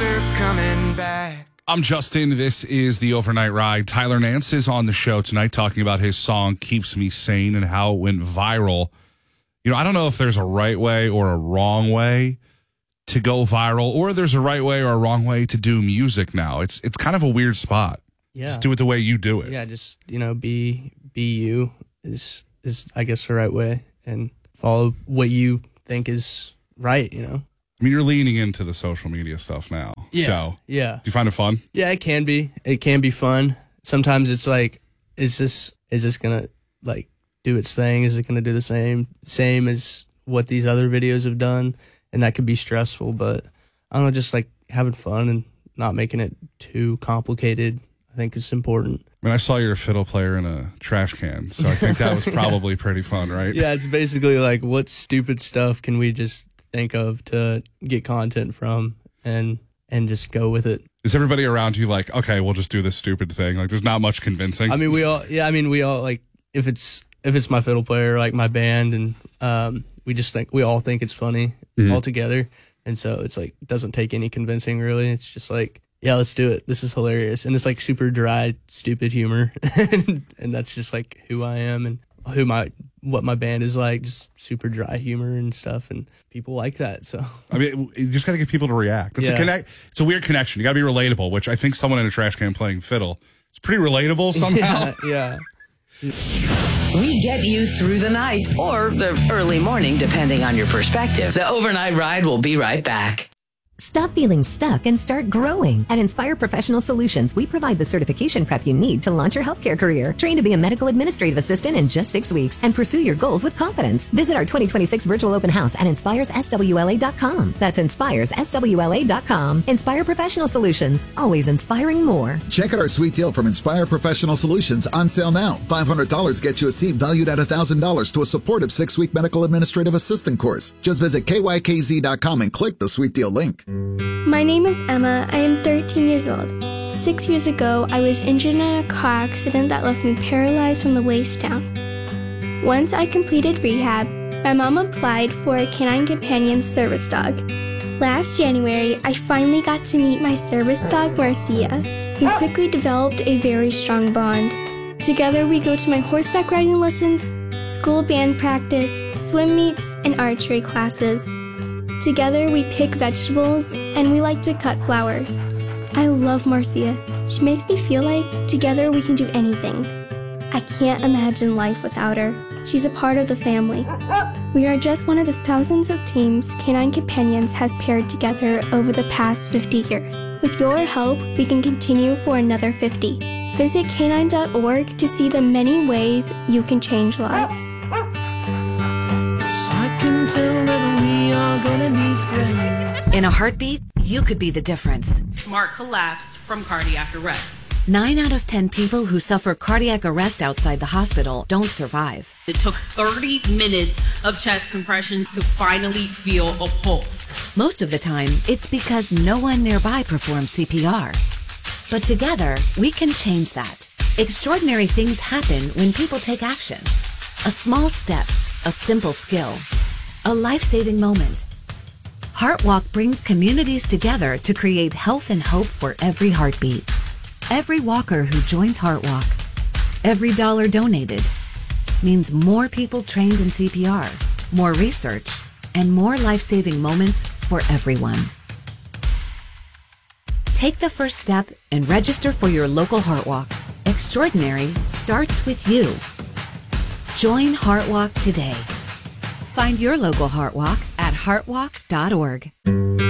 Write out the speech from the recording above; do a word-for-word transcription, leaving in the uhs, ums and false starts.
never coming back. I'm Justin. This is the Overnight Ride. Tyler Nance is on the show tonight talking about his song Keeps Me Sane and how it went viral. You know, I don't know if there's a right way or a wrong way to go viral, or there's a right way or a wrong way to do music now. It's it's kind of a weird spot. Yeah. Just do it the way you do it. Yeah, just, you know, be be you is, is I guess, the right way, and follow what you think is right, you know? I mean, you're leaning into the social media stuff now. Yeah. So, yeah. do you find it fun? Yeah, it can be. It can be fun. Sometimes it's like, is this is this gonna like do its thing? Is it gonna do the same same as what these other videos have done? And that could be stressful, but I don't know, just like having fun and not making it too complicated, I think is important. I mean, I saw you're a fiddle player in a trash can, so I think that was probably pretty fun, right? Yeah, it's basically like, what stupid stuff can we just think of to get content from and and just go with it. Is everybody around you like, okay, we'll just do this stupid thing? Like, there's not much convincing. I mean, we all, yeah, I mean, we all, like, if it's if it's my fiddle player, like my band, and um, we just think, we all think it's funny mm-hmm. all together. And so it's like, it doesn't take any convincing, really. It's just like, yeah, let's do it. This is hilarious. And it's like super dry, stupid humor. and, and that's just like who I am and who my, what my band is like, just super dry humor and stuff. And people like that. So, I mean, you just got to get people to react. It's yeah. a connect. It's a weird connection. You got to be relatable, which I think someone in a trash can playing fiddle is pretty relatable somehow. yeah. yeah. We get you through the night or the early morning, depending on your perspective. The Overnight Ride will be right back. Stop feeling stuck and start growing. At Inspire Professional Solutions, we provide the certification prep you need to launch your healthcare career. Train to be a medical administrative assistant in just six weeks and pursue your goals with confidence. Visit our twenty twenty-six virtual open house at inspires s w l a dot com. That's inspires s w l a dot com. Inspire Professional Solutions, always inspiring more. Check out our sweet deal from Inspire Professional Solutions on sale now. five hundred dollars gets you a seat valued at one thousand dollars to a supportive six-week medical administrative assistant course. Just visit k y k z dot com and click the sweet deal link. My name is Emma. I am thirteen years old. Six years ago, I was injured in a car accident that left me paralyzed from the waist down. Once I completed rehab, my mom applied for a Canine Companion service dog. Last January, I finally got to meet my service dog, Marcia, who quickly developed a very strong bond. Together, we go to my horseback riding lessons, school band practice, swim meets, and archery classes. Together, we pick vegetables, and we like to cut flowers. I love Marcia. She makes me feel like together we can do anything. I can't imagine life without her. She's a part of the family. We are just one of the thousands of teams Canine Companions has paired together over the past fifty years. With your help, we can continue for another fifty. Visit canine dot org to see the many ways you can change lives. I can tell that we are gonna be friends. In a heartbeat, you could be the difference. Mark collapsed from cardiac arrest. Nine out of ten people who suffer cardiac arrest outside the hospital don't survive. It took thirty minutes of chest compressions to finally feel a pulse. Most of the time, it's because no one nearby performs C P R. But together, we can change that. Extraordinary things happen when people take action. A small step, a simple skill, a life-saving moment. HeartWalk brings communities together to create health and hope for every heartbeat. Every walker who joins HeartWalk, every dollar donated, means more people trained in C P R, more research, and more life-saving moments for everyone. Take the first step and register for your local HeartWalk. Extraordinary starts with you. Join HeartWalk today. Find your local HeartWalk at heartwalk dot org.